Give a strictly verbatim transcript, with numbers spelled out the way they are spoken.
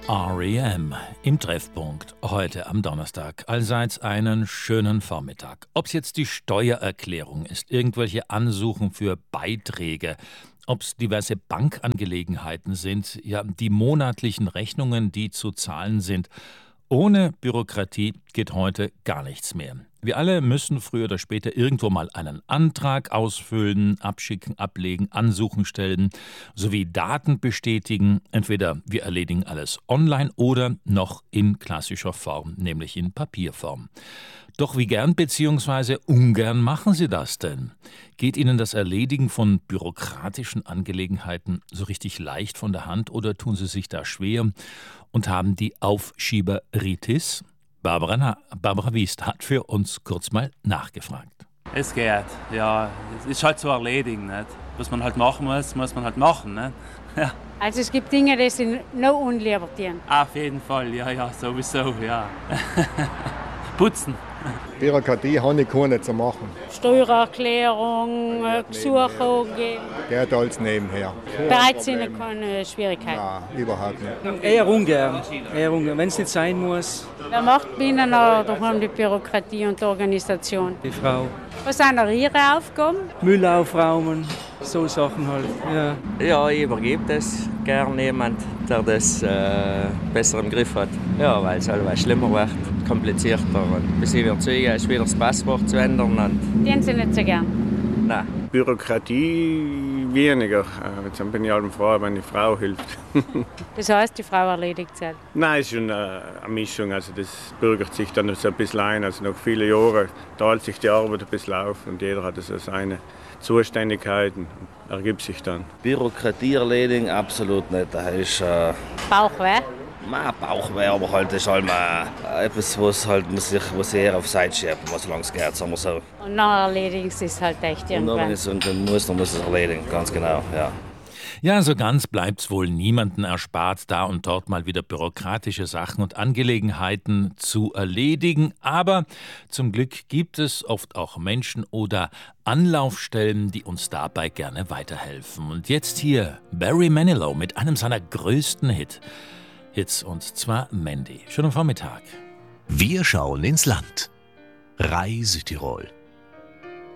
R E M im Treffpunkt heute am Donnerstag. Allseits einen schönen Vormittag. Ob es jetzt die Steuererklärung ist, irgendwelche Ansuchen für Beiträge, ob es diverse Bankangelegenheiten sind, ja, die monatlichen Rechnungen, die zu zahlen sind. Ohne Bürokratie geht heute gar nichts mehr. Wir alle müssen früher oder später irgendwo mal einen Antrag ausfüllen, abschicken, ablegen, Ansuchen stellen, sowie Daten bestätigen. Entweder wir erledigen alles online oder noch in klassischer Form, nämlich in Papierform. Doch wie gern bzw. ungern machen Sie das denn? Geht Ihnen das Erledigen von bürokratischen Angelegenheiten so richtig leicht von der Hand oder tun Sie sich da schwer und haben die Aufschieberitis? Barbara, Na- Barbara Wiest hat für uns kurz mal nachgefragt. Es geht, ja. Es ist halt zu erledigen. Nicht? Was man halt machen muss, muss man halt machen. Nicht? Ja. Also es gibt Dinge, die sind noch unlibertieren. Auf jeden Fall, ja, ja, sowieso, ja. Putzen. Bürokratie habe ich keine zu machen. Steuererklärung, äh, Gesuche geben. Geht alles nebenher. Bereit sind keine Schwierigkeiten. Nein, überhaupt nicht. Eher ungern. Eher ungern. Wenn es nicht sein muss, Wer macht Binnen daheim die Bürokratie und die Organisation? die Frau. Was sind noch Ihre Aufgaben? Müll aufräumen, so Sachen halt. Ja. Ja, ich übergebe das gern jemand, der das äh, besser im Griff hat. Ja, weil es halt schlimmer wird, komplizierter. Und bis ich wieder zeuge, ist wieder das Passwort zu ändern. Und Den Sie nicht so gern. nein. Bürokratie weniger. Äh, Jetzt bin ich halt froh, wenn die Frau hilft. Das heißt, die Frau erledigt es. Nein, es ist schon äh, eine Mischung. Also das bürgert sich dann so ein bisschen ein. Also nach vielen Jahren teilt sich die Arbeit ein bisschen auf und jeder hat so seine Zuständigkeiten. Ergibt sich dann. Bürokratie erledigen, absolut nicht. Das ist äh, Bauchweh? ma, Bauchweh, aber halt ist halt mal etwas, was halt muss sich was eher auf Seite schieben, was so lange geht, sagen wir so. Und dann erledigen Sie es halt echt Und irgendwann. dann ist und dann muss, dann muss es erledigen, ganz genau, ja. Ja, so ganz bleibt's wohl niemanden erspart, da und dort mal wieder bürokratische Sachen und Angelegenheiten zu erledigen. Aber zum Glück gibt es oft auch Menschen oder Anlaufstellen, die uns dabei gerne weiterhelfen. Und jetzt hier Barry Manilow mit einem seiner größten Hit. Hits, und zwar Mandy. Schönen Vormittag. Wir schauen ins Land. R A I Südtirol.